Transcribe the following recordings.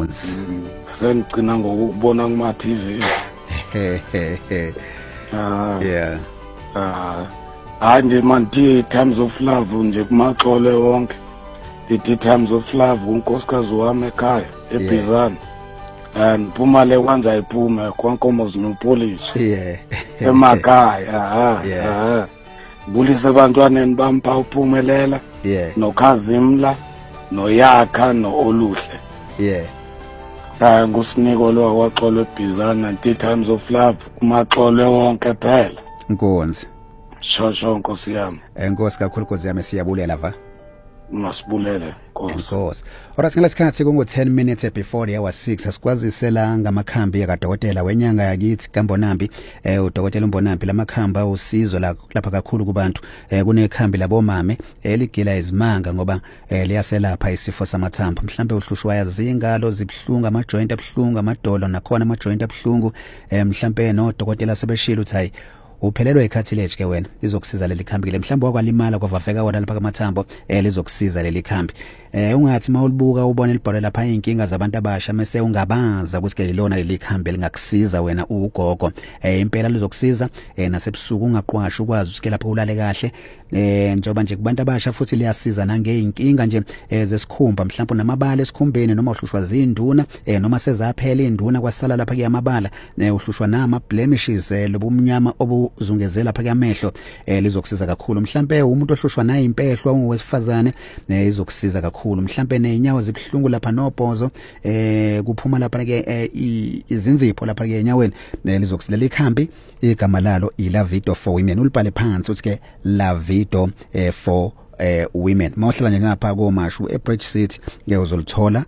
Nkosi. Sengicina ngokubona kuma TV. Yeah. Nje manti Times of Love nje kumaxole wonke. Dithi Times of Love unkosikazi wami ekhaya eBizana. And Pumale kwanza iphume kwaNkomozi noPolish. Yeah. Emakhaya. Bulisa abantwaneni bampa uphumelela. Yeah. noKhazimla noYakha noOluhle. Yeah. Ngusiniko lo kwaxolo eBizana Times of Love kumaxole wonke phela. Nkonzi. Shosho Nkosi yami. Nkosi kakhulu Nkosi yami siyabulela va. Masibulele Nkosi. Alright ngalesikhathi kungu 10 minutes before the hour 6 asikwazisela ngamakhambi yakadokotela wenyanga yakithi kaMbonambi udokotela uMbonambi lamakhamba usizo lapha kakhulu kubantu kunekhambi labomame eligila izimanga ngoba liyaselapha isifo samathambo mhlambe uhlushwa yazingalo zibhlungu amajoint abhlungu amadolo nakhona amajoint abhlungu mhlambe no dokotela sebeshila uthi hayi uphelelwe icartilage ke wena lizokusiza leli khambi le mhlambe wakwalimala kwavaveka wona lapha kamathambo lizokusiza leli khambi ungathi mawulibuka ubone libhalo lapha inkinga zabantu abasha mase ungabaza ukuthi ke lona leli khambi lingakusiza wena ugogo impela lizokusiza nasebusuku ungaqwasha ukwazi ukuthi ke lapha ulale kahle njoba nje kubantu abasha futhi liyasiza nangeinkinga nje zesikhumba mhlawumbe namabala esikhumbeni noma uhlushwa zinduna noma sezaphela induna kwasala lapha kuyamabala uhlushwa nama blemishes lobumnyama obuzungezela lapha kuyamehlo lizokusiza kakhulu mhlawumbe umuntu ohlushwa nayo impehlo ungowesifazane izokusiza kakhulu mhlawumbe neinyawo zibhlungu lapha nobhozo kuphuma lapha ke izinzipho lapha ke enyaweni lizokusilela ikhambi igama lalo iLavido for Women ulibhale phansi uthi ke Lavido for women mawuhlala nje ngapha komashu eBridge City uzolithola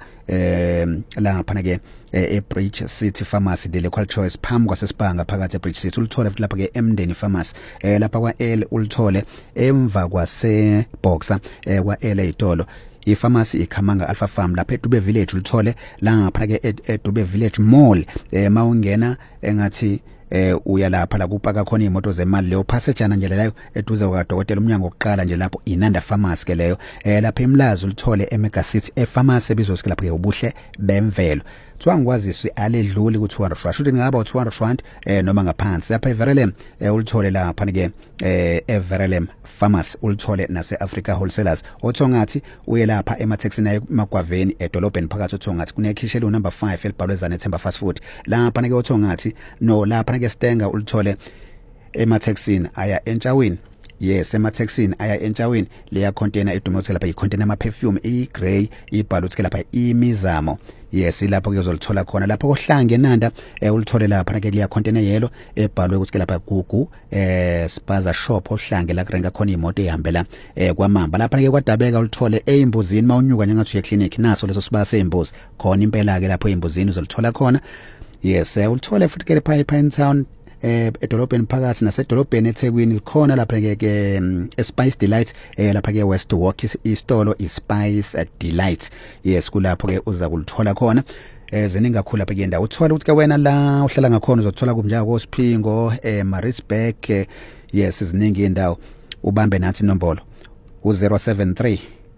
lapha ke eBridge City Pharmacy the local choice phambi kwasesibanga phakathi eBridge City ulithole futhi lapha ke eMndeni Pharmacy lapha kwa L ulithole emva kwase Boxer kwa LA Itolo iPharmacy iKhamanga Alpha Farm lapha eDube Village ulithole la ngapha ke eDube Village Mall mawungena engathi uya lapha la kupaka khona imoto zemali leyo passagena nje leyo eduze kwaDokotela umnyango oqala nje lapho iNanda Pharmacy ke leyo lapha eMlazi ulithole eMega City ePharmacy ebizosike lapha ke ubuhle bemvelo kuthiwa ngikwaziswe aledluli ku200 rand shuthi ngaba u200 rand noma ngaphansi lapha eVerelem ulithole lapha ke eVerelem Pharmacy ulithole nase Africa Wholesalers othongathi uye lapha emaTaxini eMagwaveni edolobheni phakathi othongathi kunekhishelo number 5 elibhalwe Zanethemba Fast Food lapha ke othongathi no lapha ke Stenga ulithole emaTaxini aya eNtshawini yes emaTaxini aya eNtshawini leya container edumothela lapha icontainer ama perfume igrey ibhala ukuthi lapha imizamo yes lapho kuzolithola khona lapho kohlange eNanda ulithole lapha ke leya container yelo ebhalwe ukuthi lapha Gugu Spaza Shop ohlange la kurenga khona imoto ehambela kwaMamba lapha ke kwaDabeka ulithole eImbuzini mawunyuka njengathi uye clinic naso leso sibaya seImbuzi khona impela ke lapho eImbuzini uzolithola khona yes ulithole futhi ke ePine Town edolobheni phakathi nasedolobheni eThekwini likhona lapha ke Spice Delight lapha ke West Walk istolo iSpice Delight yes kulapho ke uza kulithola khona ziningi kakhulu lapha ke indawo uthola ukuthi ke wena la uhlala ngakhona uzothola kumnjaka koSiphingo Maritzburg yes ziningi indawo ubambe nathi inombolo u073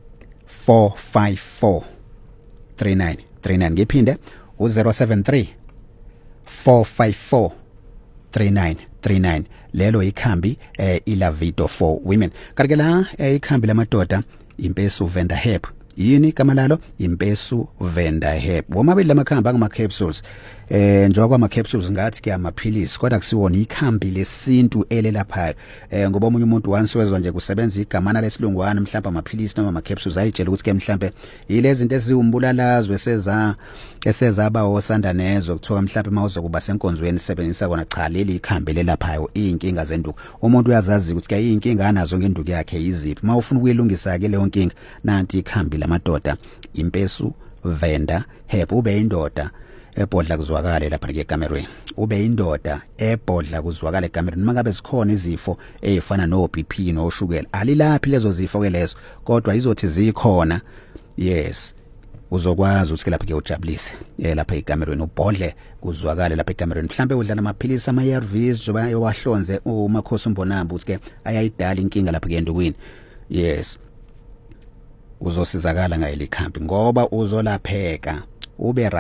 454 3939 ngiphinde u073 454 3939 lelo ikhambi iLavido for Women kanti la ikhambi lamadoda impesu Venda Herb yini kama lalo impesu Venda Herb womabili lamakhamba angama capsules njengoba kwama capsules ngathi ke amaphilisi kodwa kusiwona ikhambi lesintu elelaphayo ngoba omunye umuntu once wezwa nje kusebenza igama lesilungwana mhlawumbe amaphilisi noma ama capsules ayitshela ukuthi ke mhlawumbe yilezi zinto eziwumbulalazwe esezaba osanda nezo kuthiwa mhlawumbe mawuzokuba senkonzweni sebenzisa kona cha leli ikhambi lelaphayo inkinga zenduku umuntu uyazazi ukuthi ke inkinga anazo ngenduku yakhe iziphi mawufuna ukuyilungisa ke leyo nkinga nanti ikhambi lamadoda impesu Venda Herb ube indoda ebhodla kuzwakale lapha ke eCameroon ube indoda ebhodla kuzwakale eCameroon mangabe zikhona izifo ezifana no BP no shukela alilaphi lezo zifo ke lezo kodwa izothi zikhona yes uzokwazi ukuthi lapha ke ujabulise lapha eCameroon ubhodle kuzwakale lapha eCameroon mhlambe udlala amaphilisi ama ARVs njoba yowahlonze uMakhosi uMbonambi ukuthi ke ayayidala inkinga lapha ke endukwini yes uzosizakala ngayeli khambi ngoba uzolapheka ube